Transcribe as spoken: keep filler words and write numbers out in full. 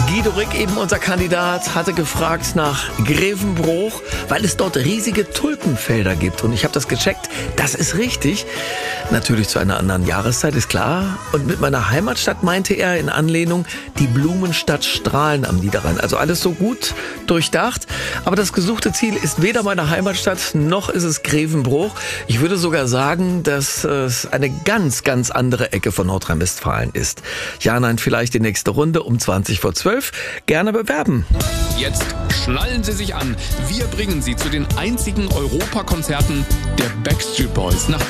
Guido Rick, eben unser Kandidat, hatte gefragt nach Grevenbroich, weil es dort riesige Tulpenfelder gibt. Und ich habe das gecheckt, das ist richtig. Natürlich zu einer anderen Jahreszeit, ist klar. Und mit meiner Heimatstadt meinte er in Anlehnung die Blumenstadt Strahlen am Niederrhein. Also alles so gut durchdacht. Aber das gesuchte Ziel ist weder meine Heimatstadt, noch ist es Grevenbroich. Ich würde sogar sagen, dass es eine ganz, ganz andere Ecke von Nordrhein-Westfalen ist. Ja, nein, vielleicht die nächste Runde um zwanzig vor zwölf. Gerne bewerben. Jetzt schnallen Sie sich an. Wir bringen Sie zu den einzigen Europakonzerten der Backstreet Boys nach